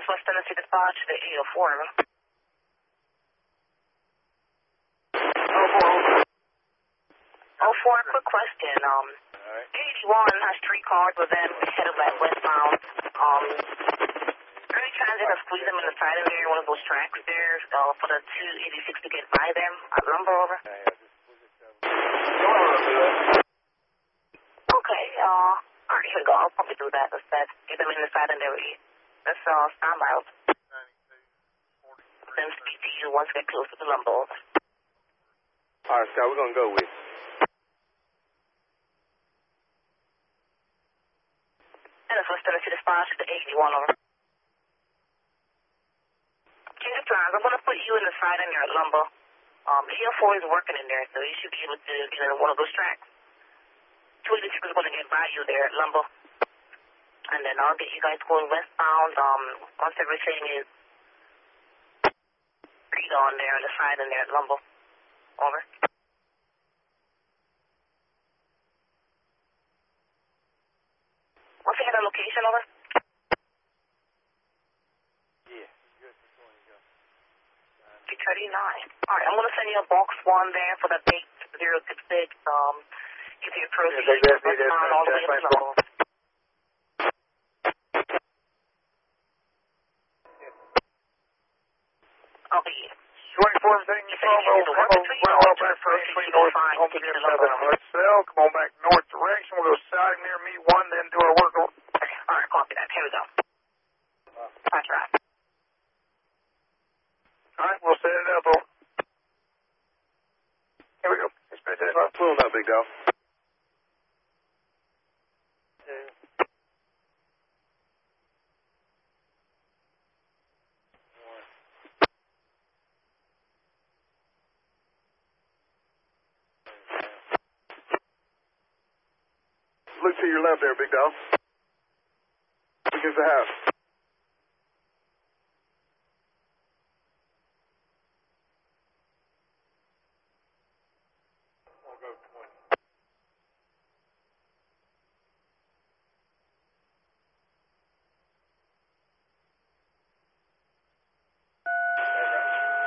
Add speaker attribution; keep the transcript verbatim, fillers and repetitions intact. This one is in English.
Speaker 1: West Tennessee dispatch to eight oh four. oh four, quick question. Um, right. eighty-one has three cars with them headed back westbound. Um, early transit has squeezed them in the side of there, one of those tracks there, uh, for the two eighty-six to get by them. At Lumber, over. Okay, uh, alright, here we go. I'll probably do that instead. Get them in the side of there. Let's, uh, stand by. Then speak to you once we get close to the Lumber, over.
Speaker 2: Alright, Scott, we're gonna go with.
Speaker 1: West Tennessee dispatch to eighty-one, over. Change of plans. I'm going to put you in the side in there at Lumber. Um, E L four is working in there, so you should be able to get in one of those tracks. two eighty-six is going to get by you there at Lumber. And then I'll get you guys going westbound um, once everything is agreed on there on the side in there at Lumber. Over. Once you hit a location, over?
Speaker 2: Yeah.
Speaker 1: two thirty-nine. Alright, I'm going to send you a box one there for the big zero six six. Um, give you a proceed.
Speaker 2: Yeah, that's, that's,
Speaker 1: that's, all the way to the level. Okay.
Speaker 2: twenty-four, everything you saw, well, well, up back for between north and home to the inside of the hotel. Come on back north direction. We'll go side near me one, then do our work.
Speaker 1: Okay, alright, copy that. Here we go. That's right.
Speaker 2: Alright, we'll set it up, over. Here we go. Expect that. Pull them up, big dog. Look to your left there, big dog. Look against the house.